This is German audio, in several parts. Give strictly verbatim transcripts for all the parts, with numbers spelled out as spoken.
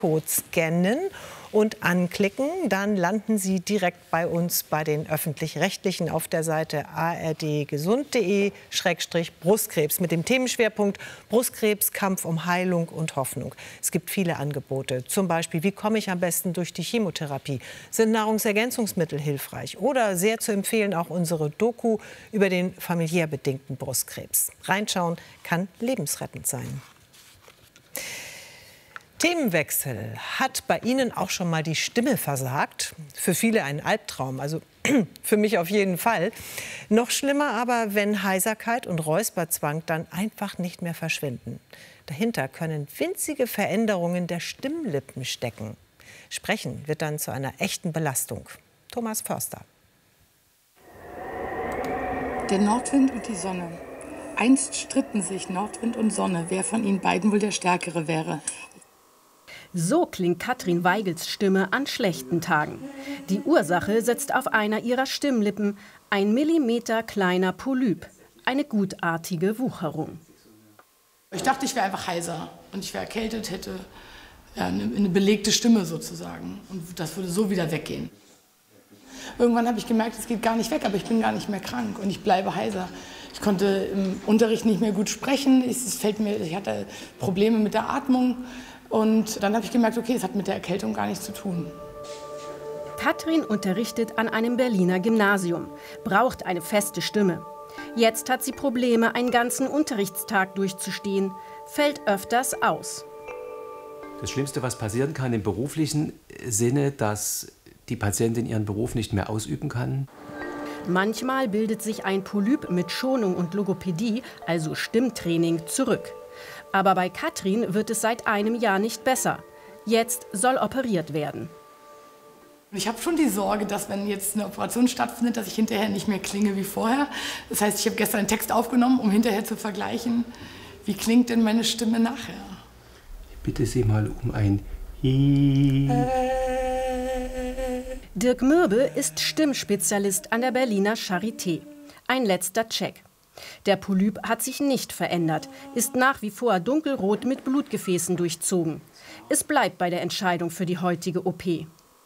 Code scannen und anklicken. Dann landen Sie direkt bei uns bei den Öffentlich-Rechtlichen auf der Seite a r d gesund punkt d e Schrägstrich Brustkrebs mit dem Themenschwerpunkt Brustkrebs, Kampf um Heilung und Hoffnung. Es gibt viele Angebote, zum Beispiel, wie komme ich am besten durch die Chemotherapie? Sind Nahrungsergänzungsmittel hilfreich? Oder sehr zu empfehlen auch unsere Doku über den familiär bedingten Brustkrebs. Reinschauen kann lebensrettend sein. Themenwechsel. Hat bei Ihnen auch schon mal die Stimme versagt? Für viele ein Albtraum, also für mich auf jeden Fall. Noch schlimmer aber, wenn Heiserkeit und Räusperzwang dann einfach nicht mehr verschwinden. Dahinter können winzige Veränderungen der Stimmlippen stecken. Sprechen wird dann zu einer echten Belastung. Thomas Förster. Der Nordwind und die Sonne. Einst stritten sich Nordwind und Sonne, wer von ihnen beiden wohl der Stärkere wäre. So klingt Katrin Weigels Stimme an schlechten Tagen. Die Ursache sitzt auf einer ihrer Stimmlippen, ein Millimeter kleiner Polyp, eine gutartige Wucherung. Ich dachte, ich wäre einfach heiser und ich wäre erkältet, hätte ja, eine, eine belegte Stimme sozusagen und das würde so wieder weggehen. Irgendwann habe ich gemerkt, es geht gar nicht weg, aber ich bin gar nicht mehr krank und ich bleibe heiser. Ich konnte im Unterricht nicht mehr gut sprechen, es fällt mir, ich hatte Probleme mit der Atmung. Und dann habe ich gemerkt, okay, es hat mit der Erkältung gar nichts zu tun. Katrin unterrichtet an einem Berliner Gymnasium, braucht eine feste Stimme. Jetzt hat sie Probleme, einen ganzen Unterrichtstag durchzustehen, fällt öfters aus. Das Schlimmste, was passieren kann im beruflichen Sinne, dass die Patientin ihren Beruf nicht mehr ausüben kann. Manchmal bildet sich ein Polyp mit Schonung und Logopädie, also Stimmtraining, zurück. Aber bei Katrin wird es seit einem Jahr nicht besser. Jetzt soll operiert werden. Ich habe schon die Sorge, dass wenn jetzt eine Operation stattfindet, dass ich hinterher nicht mehr klinge wie vorher. Das heißt, ich habe gestern einen Text aufgenommen, um hinterher zu vergleichen, wie klingt denn meine Stimme nachher. Ich bitte Sie mal um ein Hi. Dirk Mürbe ist Stimmspezialist an der Berliner Charité. Ein letzter Check. Der Polyp hat sich nicht verändert, ist nach wie vor dunkelrot mit Blutgefäßen durchzogen. Es bleibt bei der Entscheidung für die heutige O P.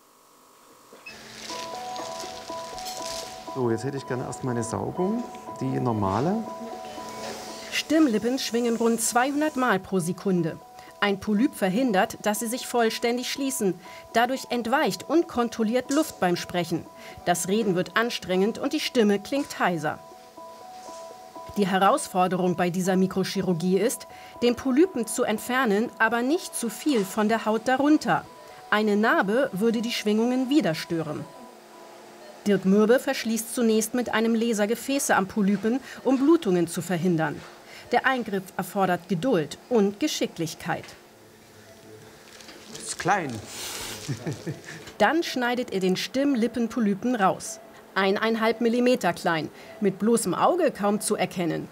So, jetzt hätte ich gerne erst meine Saugung, die normale. Stimmlippen schwingen rund zweihundert Mal pro Sekunde. Ein Polyp verhindert, dass sie sich vollständig schließen. Dadurch entweicht unkontrolliert Luft beim Sprechen. Das Reden wird anstrengend und die Stimme klingt heiser. Die Herausforderung bei dieser Mikrochirurgie ist, den Polypen zu entfernen, aber nicht zu viel von der Haut darunter. Eine Narbe würde die Schwingungen wieder stören. Dirk Mürbe verschließt zunächst mit einem Laser Gefäße am Polypen, um Blutungen zu verhindern. Der Eingriff erfordert Geduld und Geschicklichkeit. Das ist klein. Dann schneidet er den Stimmlippenpolypen raus. Eineinhalb Millimeter klein, mit bloßem Auge kaum zu erkennen.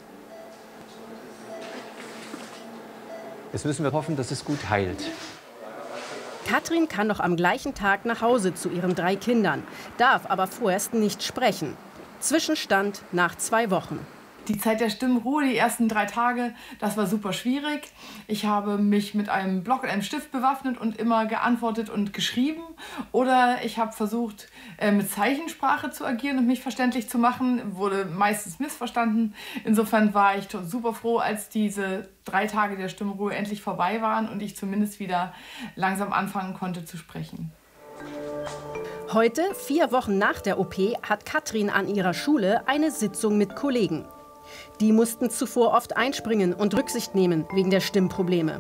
Jetzt müssen wir hoffen, dass es gut heilt. Katrin kann noch am gleichen Tag nach Hause zu ihren drei Kindern, darf aber vorerst nicht sprechen. Zwischenstand nach zwei Wochen. Die Zeit der Stimmruhe, die ersten drei Tage, das war super schwierig. Ich habe mich mit einem Block und einem Stift bewaffnet und immer geantwortet und geschrieben. Oder ich habe versucht, mit Zeichensprache zu agieren und mich verständlich zu machen. Wurde meistens missverstanden. Insofern war ich super froh, als diese drei Tage der Stimmruhe endlich vorbei waren und ich zumindest wieder langsam anfangen konnte zu sprechen. Heute, vier Wochen nach der O P, hat Katrin an ihrer Schule eine Sitzung mit Kollegen. Die mussten zuvor oft einspringen und Rücksicht nehmen wegen der Stimmprobleme.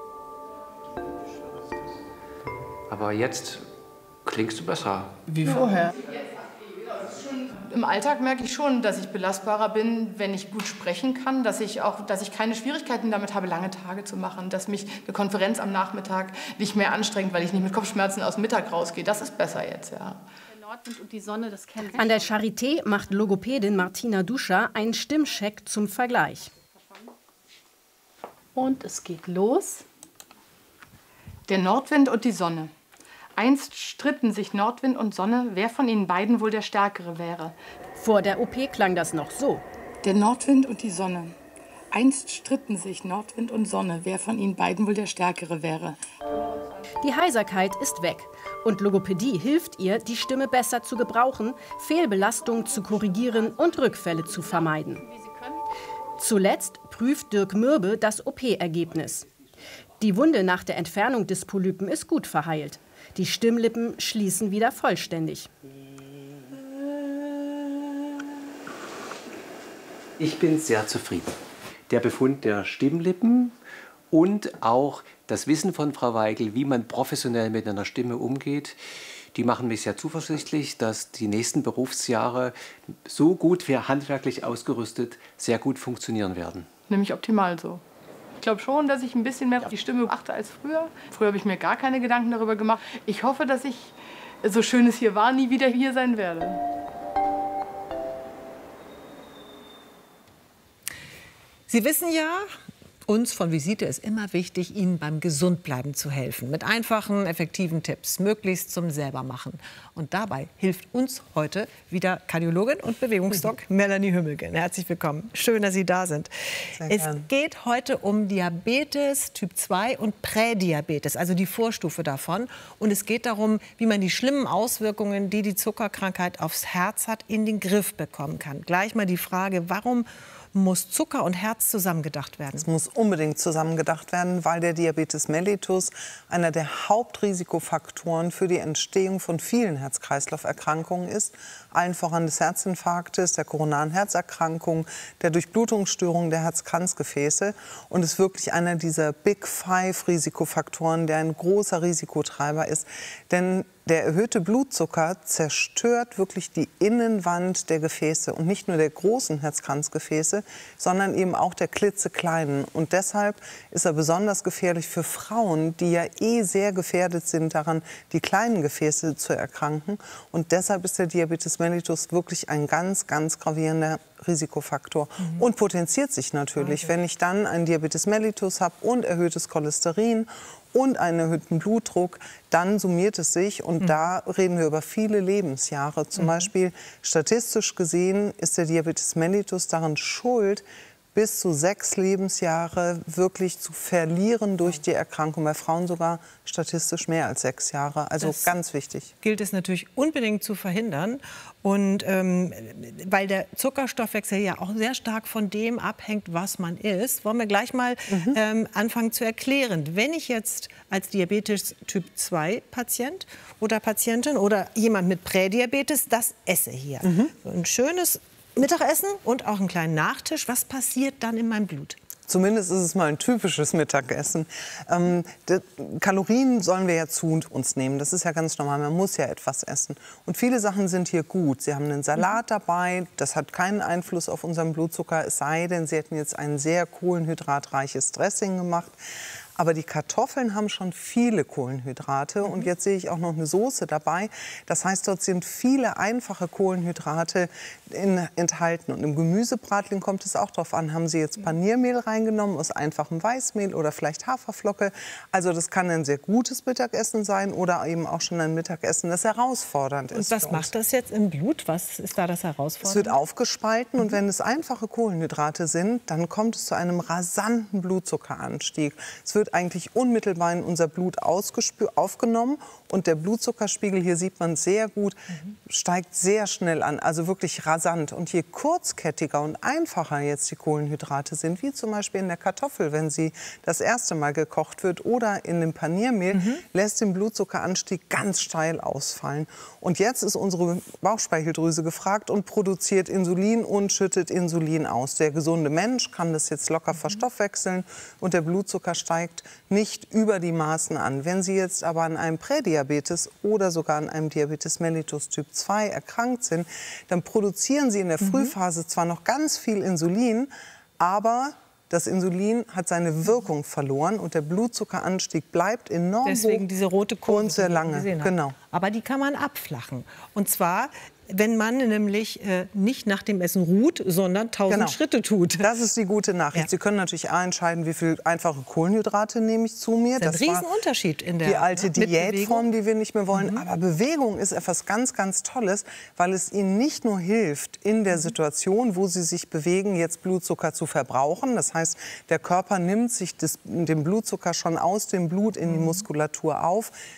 Aber jetzt klingst du besser. Wie vorher? Im Alltag merke ich schon, dass ich belastbarer bin, wenn ich gut sprechen kann, dass ich auch, dass ich keine Schwierigkeiten damit habe, lange Tage zu machen, dass mich eine Konferenz am Nachmittag nicht mehr anstrengt, weil ich nicht mit Kopfschmerzen aus dem Mittag rausgehe. Das ist besser jetzt, ja. Und die Sonne, das kennen Sie. An der Charité macht Logopädin Martina Duscher einen Stimmcheck zum Vergleich. Und es geht los. Der Nordwind und die Sonne. Einst stritten sich Nordwind und Sonne, wer von ihnen beiden wohl der Stärkere wäre. Vor der O P klang das noch so. Der Nordwind und die Sonne. Einst stritten sich Nordwind und Sonne, wer von ihnen beiden wohl der Stärkere wäre. Die Heiserkeit ist weg. Und Logopädie hilft ihr, die Stimme besser zu gebrauchen, Fehlbelastungen zu korrigieren und Rückfälle zu vermeiden. Zuletzt prüft Dirk Mürbe das O P-Ergebnis. Die Wunde nach der Entfernung des Polypen ist gut verheilt. Die Stimmlippen schließen wieder vollständig. Ich bin sehr zufrieden. Der Befund der Stimmlippen und auch das Wissen von Frau Weigel, wie man professionell mit einer Stimme umgeht, die machen mich sehr zuversichtlich, dass die nächsten Berufsjahre so gut wie handwerklich ausgerüstet sehr gut funktionieren werden. Nämlich optimal so. Ich glaube schon, dass ich ein bisschen mehr auf die Stimme achte als früher. Früher habe ich mir gar keine Gedanken darüber gemacht. Ich hoffe, dass ich, so schön es hier war, nie wieder hier sein werde. Sie wissen ja, uns von Visite ist immer wichtig, Ihnen beim Gesundbleiben zu helfen. Mit einfachen, effektiven Tipps, möglichst zum Selbermachen. Und dabei hilft uns heute wieder Kardiologin und Bewegungsdoc Melanie Hümmelgen. Herzlich willkommen. Schön, dass Sie da sind. Sehr es gern. Geht heute um Diabetes Typ zwei und Prädiabetes, also die Vorstufe davon. Und es geht darum, wie man die schlimmen Auswirkungen, die die Zuckerkrankheit aufs Herz hat, in den Griff bekommen kann. Gleich mal die Frage, warum muss Zucker und Herz zusammengedacht werden? Es muss unbedingt zusammengedacht werden, weil der Diabetes mellitus einer der Hauptrisikofaktoren für die Entstehung von vielen Herz-Kreislauf-Erkrankungen ist. Allen voran des Herzinfarktes, der koronaren Herzerkrankung, der Durchblutungsstörung der Herzkranzgefäße und ist wirklich einer dieser Big Five Risikofaktoren, der ein großer Risikotreiber ist. Denn der erhöhte Blutzucker zerstört wirklich die Innenwand der Gefäße und nicht nur der großen Herzkranzgefäße, sondern eben auch der klitzekleinen. Und deshalb ist er besonders gefährlich für Frauen, die ja eh sehr gefährdet sind daran, die kleinen Gefäße zu erkranken. Und deshalb ist der Diabetes mellitus wirklich ein ganz, ganz gravierender Risikofaktor mhm. und potenziert sich natürlich, okay. wenn ich dann einen Diabetes mellitus habe und erhöhtes Cholesterin und einen erhöhten Blutdruck, dann summiert es sich und mhm. da reden wir über viele Lebensjahre. Zum mhm. Beispiel statistisch gesehen ist der Diabetes mellitus daran schuld, bis zu sechs Lebensjahre wirklich zu verlieren durch die Erkrankung. Bei Frauen sogar statistisch mehr als sechs Jahre. Also das ganz wichtig. Gilt es natürlich unbedingt zu verhindern. Und ähm, weil der Zuckerstoffwechsel ja auch sehr stark von dem abhängt, was man isst, wollen wir gleich mal mhm. ähm, anfangen zu erklären. Wenn ich jetzt als Diabetes Typ zwei Patient oder Patientin oder jemand mit Prädiabetes das esse hier, mhm. so ein schönes Mittagessen und auch einen kleinen Nachtisch. Was passiert dann in meinem Blut? Zumindest ist es mal ein typisches Mittagessen. Ähm, die Kalorien sollen wir ja zu uns nehmen. Das ist ja ganz normal. Man muss ja etwas essen. Und viele Sachen sind hier gut. Sie haben einen Salat dabei. Das hat keinen Einfluss auf unseren Blutzucker. Es sei denn, Sie hätten jetzt ein sehr kohlenhydratreiches Dressing gemacht. Aber die Kartoffeln haben schon viele Kohlenhydrate und jetzt sehe ich auch noch eine Soße dabei. Das heißt, dort sind viele einfache Kohlenhydrate in, enthalten. Und im Gemüsebratling kommt es auch darauf an, haben Sie jetzt Paniermehl reingenommen aus einfachem Weißmehl oder vielleicht Haferflocke. Also das kann ein sehr gutes Mittagessen sein oder eben auch schon ein Mittagessen, das herausfordernd ist. Und was macht das jetzt im Blut? Was ist da das Herausfordernde? Es wird aufgespalten mhm. und wenn es einfache Kohlenhydrate sind, dann kommt es zu einem rasanten Blutzuckeranstieg. Es wird eigentlich unmittelbar in unser Blut aufgenommen und der Blutzuckerspiegel, hier sieht man sehr gut, mhm. steigt sehr schnell an, also wirklich rasant. Und je kurzkettiger und einfacher jetzt die Kohlenhydrate sind, wie zum Beispiel in der Kartoffel, wenn sie das erste Mal gekocht wird oder in dem Paniermehl, mhm. lässt den Blutzuckeranstieg ganz steil ausfallen. Und jetzt ist unsere Bauchspeicheldrüse gefragt und produziert Insulin und schüttet Insulin aus. Der gesunde Mensch kann das jetzt locker mhm. verstoffwechseln und der Blutzucker steigt nicht über die Maßen an. Wenn Sie jetzt aber an einem Prädiabetes oder sogar an einem Diabetes mellitus Typ zwei erkrankt sind, dann produzieren Sie in der Frühphase zwar noch ganz viel Insulin, aber das Insulin hat seine Wirkung verloren und der Blutzuckeranstieg bleibt enorm Deswegen hoch diese rote Kurve, und sehr lange. Genau. Aber die kann man abflachen. Und zwar wenn man nämlich äh, nicht nach dem Essen ruht, sondern tausend Genau. Schritte tut. Das ist die gute Nachricht. Ja. Sie können natürlich A, entscheiden, wie viel einfache Kohlenhydrate nehme ich zu mir. Das ist ein war Riesenunterschied in der die alte ne, mit Diätform, Bewegung. die wir nicht mehr wollen. Aber Bewegung ist etwas ganz, ganz Tolles, weil es Ihnen nicht nur hilft, in der Situation, wo Sie sich bewegen, jetzt Blutzucker zu verbrauchen. Das heißt, der Körper nimmt sich das, den Blutzucker schon aus dem Blut in die Muskulatur auf.